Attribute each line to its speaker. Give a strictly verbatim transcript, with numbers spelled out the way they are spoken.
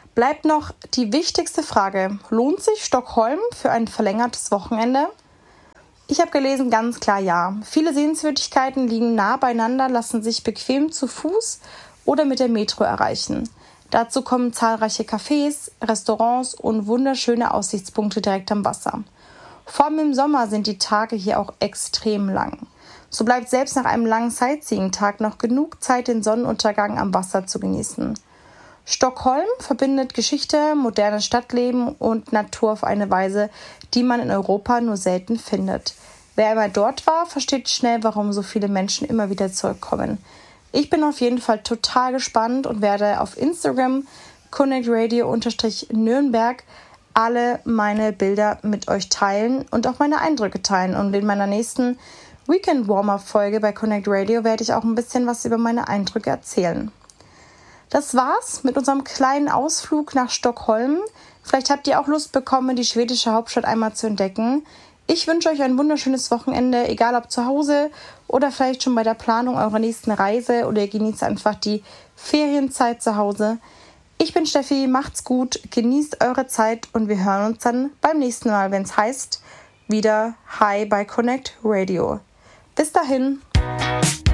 Speaker 1: Bleibt noch die wichtigste Frage. Lohnt sich Stockholm für ein verlängertes Wochenende? Ich habe gelesen, ganz klar ja. Viele Sehenswürdigkeiten liegen nah beieinander, lassen sich bequem zu Fuß oder mit der Metro erreichen. Dazu kommen zahlreiche Cafés, Restaurants und wunderschöne Aussichtspunkte direkt am Wasser. Vor allem im Sommer sind die Tage hier auch extrem lang. So bleibt selbst nach einem langen Sightseeing-Tag noch genug Zeit, den Sonnenuntergang am Wasser zu genießen. Stockholm verbindet Geschichte, modernes Stadtleben und Natur auf eine Weise, die man in Europa nur selten findet. Wer einmal dort war, versteht schnell, warum so viele Menschen immer wieder zurückkommen. Ich bin auf jeden Fall total gespannt und werde auf Instagram connect radio Nürnberg alle meine Bilder mit euch teilen und auch meine Eindrücke teilen. Und in meiner nächsten Weekend Warm-Up-Folge bei Connect Radio werde ich auch ein bisschen was über meine Eindrücke erzählen. Das war's mit unserem kleinen Ausflug nach Stockholm. Vielleicht habt ihr auch Lust bekommen, die schwedische Hauptstadt einmal zu entdecken. Ich wünsche euch ein wunderschönes Wochenende, egal ob zu Hause oder vielleicht schon bei der Planung eurer nächsten Reise oder ihr genießt einfach die Ferienzeit zu Hause. Ich bin Steffi, macht's gut, genießt eure Zeit und wir hören uns dann beim nächsten Mal, wenn es heißt, wieder Hi bei Connect Radio. Bis dahin.